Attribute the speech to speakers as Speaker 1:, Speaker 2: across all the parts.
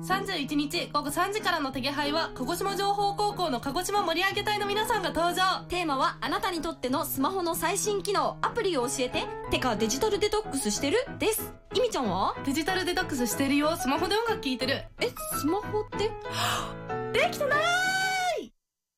Speaker 1: 31日午後3時からの手気配は鹿児島情報高校の鹿児島盛り上げ隊の皆さんが登場。
Speaker 2: テーマはあなたにとってのスマホの最新機能、アプリを教えて。てかデジタルデトックスしてるです。いみちゃんは？
Speaker 1: デジタルデトックスしてるよ。スマホで音楽聴いてる。
Speaker 2: スマホって
Speaker 1: できてない。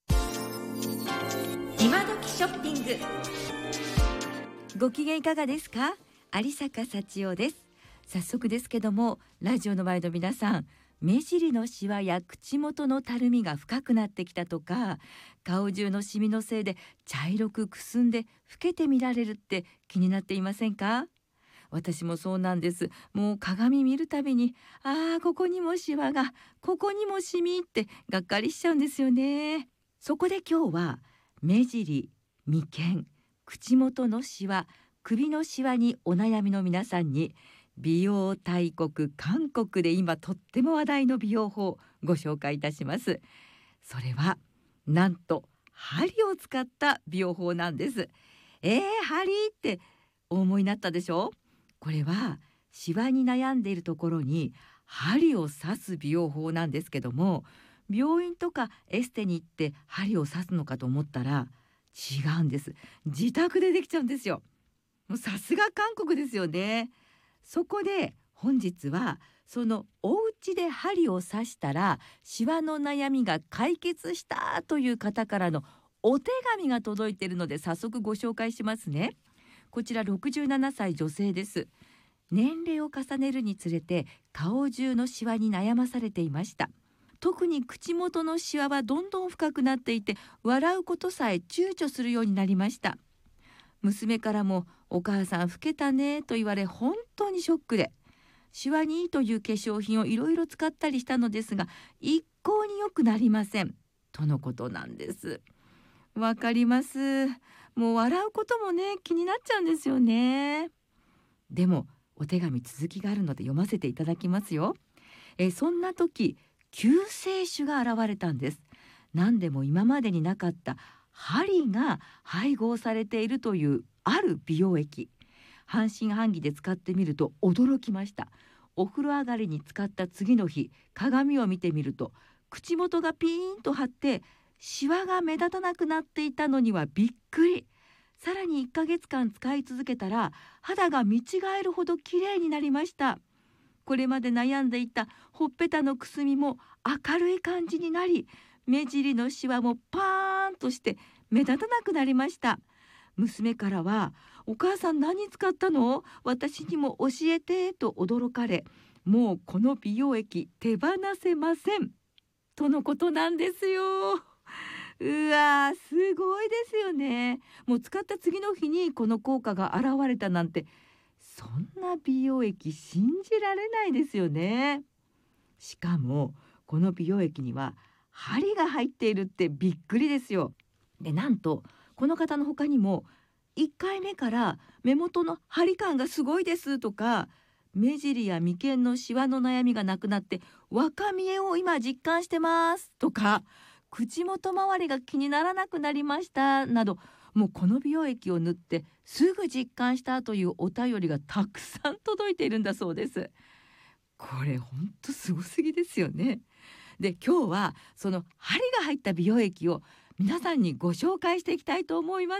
Speaker 2: 今時ショッピング。
Speaker 3: ご機嫌いかがですか？有坂幸代です。早速ですけども、ラジオの前の皆さん、目尻のシワや口元のたるみが深くなってきたとか、顔中のシミのせいで茶色くくすんで老けて見られるって気になっていませんか？私もそうなんです。もう鏡見るたびに、ここにもシワが、ここにもシミってがっかりしちゃうんですよね。そこで今日は目尻、眉間、口元のシワ、首のシワにお悩みの皆さんに、美容大国韓国で今とっても話題の美容法をご紹介いたします。それはなんと針を使った美容法なんです。針ってお思いになったでしょ？これはシワに悩んでいるところに針を刺す美容法なんですけども、病院とかエステに行って針を刺すのかと思ったら違うんです。自宅でできちゃうんですよ。もうさすが韓国ですよね。そこで本日はそのお家で針を刺したらシワの悩みが解決したという方からのお手紙が届いているので、早速ご紹介しますね。こちら67歳女性です。年齢を重ねるにつれて顔中のシワに悩まされていました。特に口元のシワはどんどん深くなっていて、笑うことさえ躊躇するようになりました。娘からもお母さん老けたねと言われ、本当にショックで、シワにいいという化粧品をいろいろ使ったりしたのですが、一向に良くなりませんとのことなんです。わかります。もう笑うこともね、気になっちゃうんですよね。でもお手紙続きがあるので読ませていただきますよ。そんな時、救世主が現れたんです。何でも今までになかった針が配合されているというある美容液、半信半疑で使ってみると驚きました。お風呂上がりに使った次の日、鏡を見てみると口元がピーンと張ってシワが目立たなくなっていたのにはびっくり。さらに1ヶ月間使い続けたら肌が見違えるほど綺麗になりました。これまで悩んでいたほっぺたのくすみも明るい感じになり、目尻のシワもパーンとして目立たなくなりました。娘からは、お母さん何使ったの？私にも教えてと驚かれ、もうこの美容液手放せませんとのことなんですよ。うわー、すごいですよね。もう使った次の日にこの効果が現れたなんて、そんな美容液信じられないですよね。しかもこの美容液には針が入っているってびっくりですよ。で、なんとこの方の他にも1回目から目元の張り感がすごいですとか、目尻や眉間のシワの悩みがなくなって若見えを今実感してますとか、口元周りが気にならなくなりましたなど、もうこの美容液を塗ってすぐ実感したというお便りがたくさん届いているんだそうです。これほんとすごすぎですよね。で、今日はその針が入った美容液を皆さんにご紹介していきたいと思います。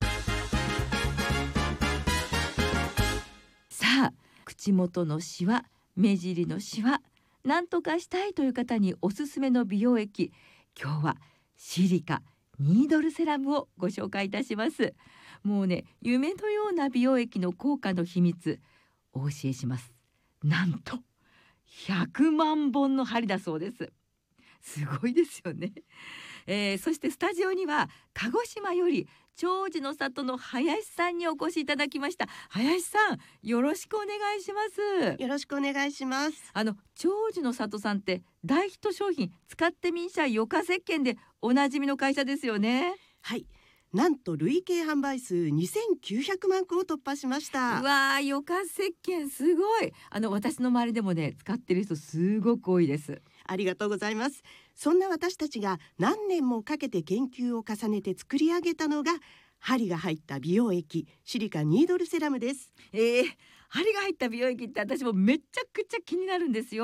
Speaker 3: さあ、口元のシワ、目尻のシワ、なんとかしたいという方におすすめの美容液、今日はシリカニードルセラムをご紹介いたします。もうね、夢のような美容液の効果の秘密お教えします。なんと100万本の針だそうです。すごいですよね。そしてスタジオには鹿児島より長寿の里の林さんにお越しいただきました。林さん、よろしくお願いします。
Speaker 4: よろしくお願いします。
Speaker 3: 長寿の里さんって大ヒット商品使ってみんしゃ余価石鹸でおなじみの会社ですよね。
Speaker 4: はい、なんと累計販売数2900万個を突破しました。
Speaker 3: うわー、余価石鹸すごい。私の周りでもね、使ってる人すごく多いです。
Speaker 4: ありがとうございます。そんな私たちが何年もかけて研究を重ねて作り上げたのが針が入った美容液シリカニードルセラムです。
Speaker 3: 針が入った美容液って私もめちゃくちゃ気になるんですよ。